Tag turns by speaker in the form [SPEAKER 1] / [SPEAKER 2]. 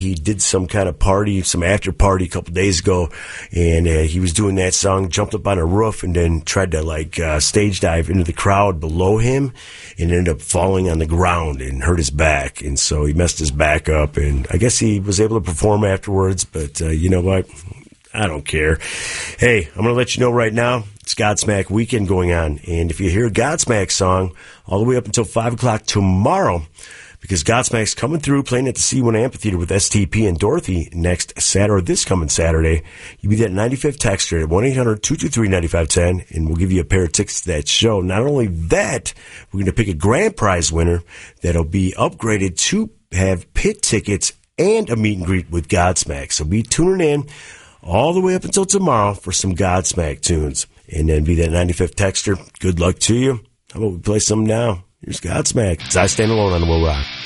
[SPEAKER 1] He did some kind of party, some after party a couple days ago, and he was doing that song, jumped up on a roof, and then tried to stage dive into the crowd below him, and ended up falling on the ground and hurt his back, and so he messed his back up, and I guess he was able to perform afterwards, but you know what? I don't care. Hey, I'm going to let you know right now, it's Godsmack weekend going on, and if you hear a Godsmack song all the way up until 5 o'clock tomorrow, because Godsmack's coming through, playing at the C1 Amphitheater with STP and Dorothy next Saturday, this coming Saturday. You be that 95th texter at 1-800-223-9510, and we'll give you a pair of tickets to that show. Not only that, we're going to pick a grand prize winner that'll be upgraded to have pit tickets and a meet and greet with Godsmack. So be tuning in all the way up until tomorrow for some Godsmack tunes. And then be that 95th texter. Good luck to you. How about we play some now? Here's Godsmack as I Stand Alone on the Will Rock.